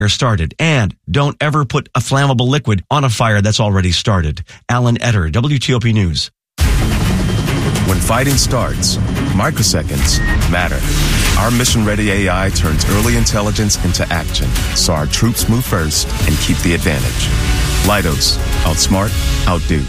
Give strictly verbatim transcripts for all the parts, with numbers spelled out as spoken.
started. And don't ever put a flammable liquid on a fire that's already started. Alan Etter, W T O P News. When fighting starts, microseconds matter. Our mission-ready A I turns early intelligence into action, so our troops move first and keep the advantage. Leidos, outsmart, outdo.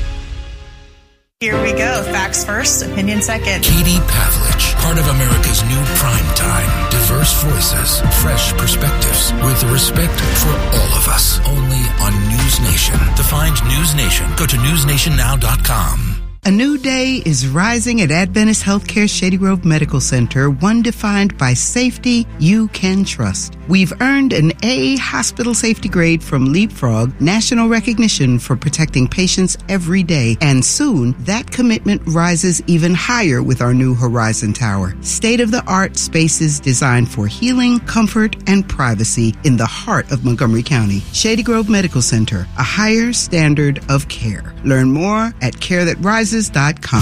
Here we go. Facts first, opinion second. Katie Pavlich, part of America's new prime time. Diverse voices, fresh perspectives, with respect for all of us. Only on News Nation. To find News Nation, go to news nation now dot com. A new day is rising at Adventist Healthcare Shady Grove Medical Center, one defined by safety you can trust. We've earned an A hospital safety grade from Leapfrog, national recognition for protecting patients every day, and soon that commitment rises even higher with our new Horizon Tower. State-of-the-art spaces designed for healing, comfort, and privacy in the heart of Montgomery County. Shady Grove Medical Center, a higher standard of care. Learn more at care that rises dot com.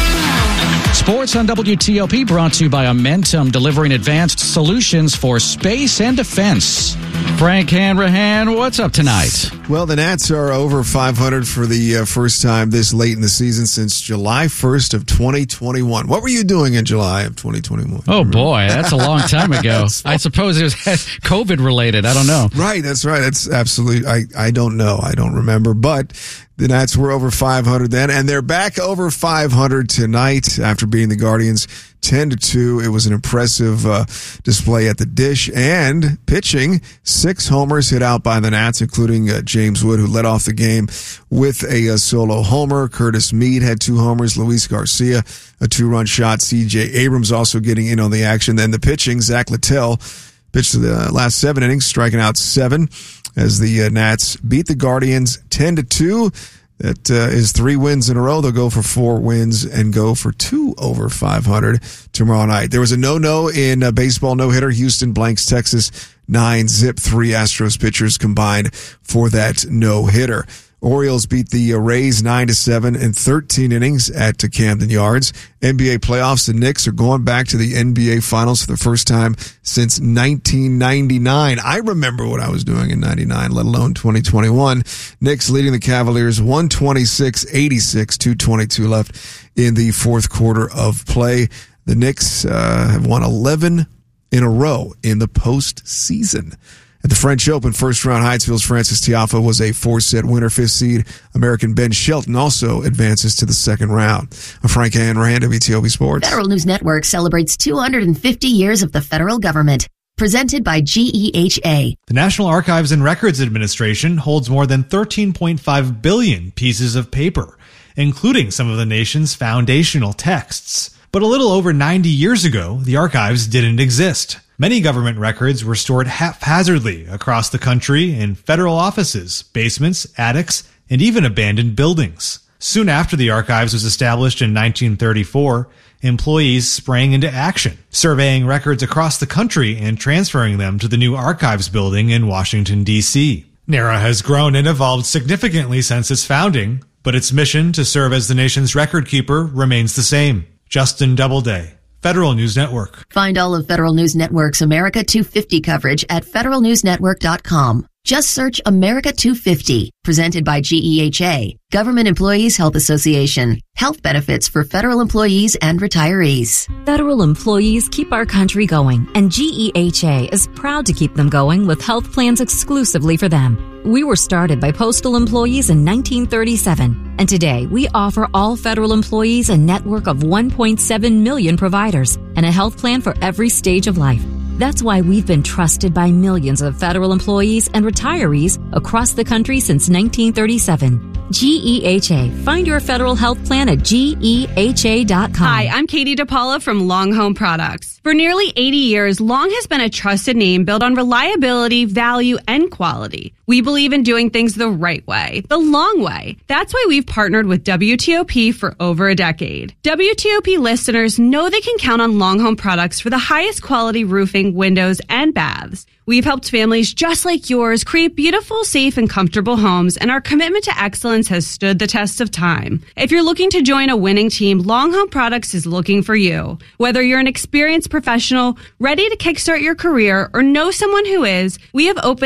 Sports on W T O P brought to you by Amentum, delivering advanced solutions for space and defense. Frank Hanrahan, what's up tonight? Well, the Nats are over five hundred for the uh, first time this late in the season since July first of twenty twenty-one. What were you doing in July of twenty twenty-one? Oh, boy, that's a long time ago. I suppose it was COVID related. I don't know. Right, that's right. That's absolutely, I, I don't know. I don't remember, but the Nats were over five hundred then, and they're back over five hundred tonight after beating the Guardians ten to two. It was an impressive uh, display at the dish, and pitching, six homers hit out by the Nats, including uh, James Wood, who led off the game with a, a solo homer. Curtis Mead had two homers. Luis Garcia, a two-run shot. C J Abrams also getting in on the action. Then the pitching, Zach Littell pitched the last seven innings, striking out seven, as the uh, Nats beat the Guardians ten to two. That uh, is three wins in a row. They'll go for four wins and go for two over five hundred tomorrow night. There was a no-no in uh, baseball no-hitter. Houston blanks Texas nine zip. Three Astros pitchers combined for that no-hitter. Orioles beat the Rays nine to seven in thirteen innings at Camden Yards. N B A playoffs, the Knicks are going back to the N B A Finals for the first time since nineteen ninety-nine. I remember what I was doing in ninety-nine, let alone twenty twenty-one. Knicks leading the Cavaliers one twenty-six eighty-six, two twenty-two left in the fourth quarter of play. The Knicks uh, have won eleven in a row in the postseason. At the French Open, first-round Heightsville's Francis Tiafoe was a four-set winner. Fifth seed American Ben Shelton also advances to the second round. I'm Frank Hanrahan, W T O P Sports. Federal News Network celebrates two hundred fifty years of the federal government. Presented by G E H A. The National Archives and Records Administration holds more than thirteen point five billion pieces of paper, including some of the nation's foundational texts. But a little over ninety years ago, the archives didn't exist. Many government records were stored haphazardly across the country in federal offices, basements, attics, and even abandoned buildings. Soon after the archives was established in nineteen thirty-four, employees sprang into action, surveying records across the country and transferring them to the new archives building in Washington, D C NARA has grown and evolved significantly since its founding, but its mission to serve as the nation's record keeper remains the same. Justin Doubleday, Federal News Network. Find all of Federal News Network's America two fifty coverage at federal news network dot com. Just search America two fifty, presented by G E H A, Government Employees Health Association. Health benefits for federal employees and retirees. Federal employees keep our country going, and G E H A is proud to keep them going with health plans exclusively for them. We were started by postal employees in nineteen thirty-seven, and today we offer all federal employees a network of one point seven million providers and a health plan for every stage of life. That's why we've been trusted by millions of federal employees and retirees across the country since nineteen thirty-seven. G E H A. Find your federal health plan at G E H A dot com. Hi, I'm Katie DePaula from Long Home Products. For nearly eighty years, Long has been a trusted name built on reliability, value, and quality. We believe in doing things the right way, the long way. That's why we've partnered with W T O P for over a decade. W T O P listeners know they can count on Long Home Products for the highest quality roofing, windows, and baths. We've helped families just like yours create beautiful, safe, and comfortable homes, and our commitment to excellence excellence has stood the test of time. If you're looking to join a winning team, Long Home Products is looking for you. Whether you're an experienced professional, ready to kickstart your career, or know someone who is, we have opened